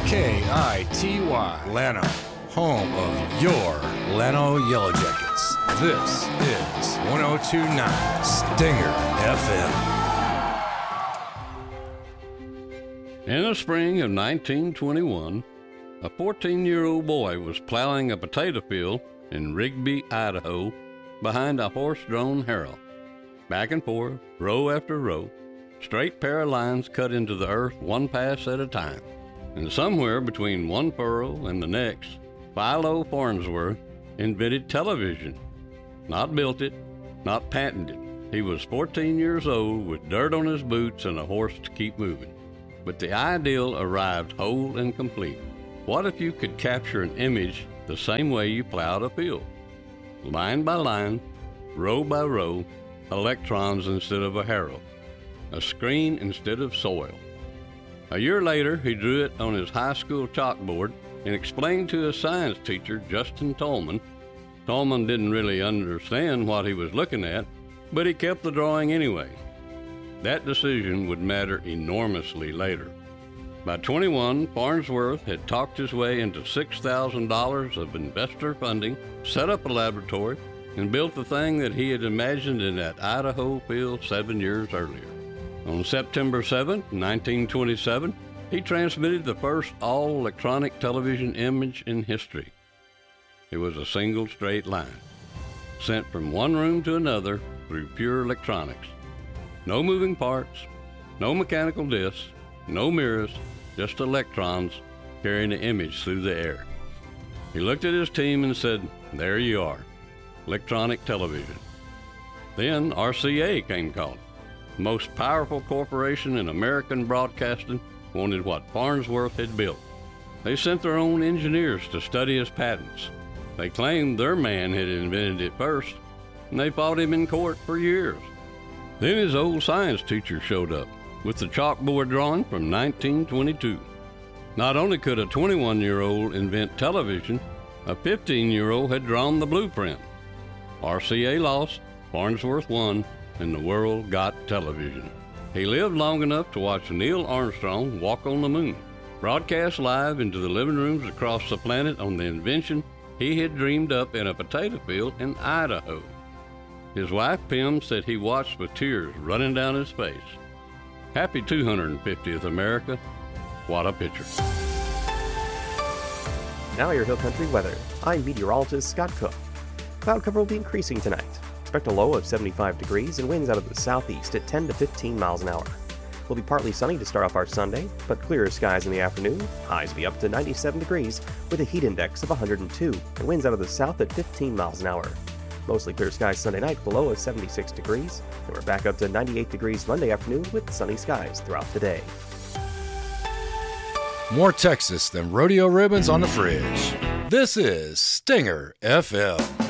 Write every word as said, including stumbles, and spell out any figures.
K I T Y, Llano, home of your Llano Yellow Jackets. This is one oh two point nine Stinger F M. In the spring of nineteen twenty-one, a fourteen-year-old boy was plowing a potato field in Rigby, Idaho, behind a horse-drawn harrow. Back and forth, row after row, straight pair of lines cut into the earth one pass at a time. And somewhere between one furrow and the next, Philo Farnsworth invented television. Not built it, not patented. He was fourteen years old with dirt on his boots and a horse to keep moving. But the ideal arrived whole and complete. What if you could capture an image the same way you plowed a field? Line by line, row by row, electrons instead of a harrow, a screen instead of soil. A year later, he drew it on his high school chalkboard and explained to his science teacher, Justin Tolman. Tolman didn't really understand what he was looking at, but he kept the drawing anyway. That decision would matter enormously later. By twenty-one, Farnsworth had talked his way into six thousand dollars of investor funding, set up a laboratory, and built the thing that he had imagined in that Idaho field seven years earlier. On September seventh, nineteen twenty-seven, he transmitted the first all-electronic television image in history. It was a single straight line, sent from one room to another through pure electronics. No moving parts, no mechanical discs, no mirrors, just electrons carrying the image through the air. He looked at his team and said, "There you are, electronic television." Then R C A came calling. The most powerful corporation in American broadcasting wanted what Farnsworth had built. They sent their own engineers to study his patents. They claimed their man had invented it first, and they fought him in court for years. Then his old science teacher showed up with the chalkboard drawing from nineteen twenty-two. Not only could a twenty-one-year-old invent television, a fifteen-year-old had drawn the blueprint. R C A lost, Farnsworth won, and the world got television. He lived long enough to watch Neil Armstrong walk on the moon, broadcast live into the living rooms across the planet on the invention he had dreamed up in a potato field in Idaho. His wife, Pim, said he watched with tears running down his face. Happy two hundred fiftieth, America. What a picture. Now your Hill Country weather. I'm meteorologist Scott Cook. Cloud cover will be increasing tonight. Expect a low of seventy-five degrees and winds out of the southeast at ten to fifteen miles an hour. We'll be partly sunny to start off our Sunday, but clearer skies in the afternoon. Highs will be up to ninety-seven degrees with a heat index of one hundred two and winds out of the south at fifteen miles an hour. Mostly clear skies Sunday night, below of seventy-six degrees, and we're back up to ninety-eight degrees Monday afternoon with sunny skies throughout the day. More Texas than rodeo ribbons on the fridge. This is Stinger F M.